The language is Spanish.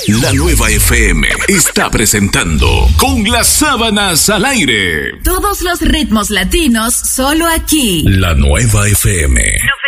La Nueva FM está presentando Con las Sábanas al Aire. Todos los ritmos latinos, solo aquí. La Nueva FM.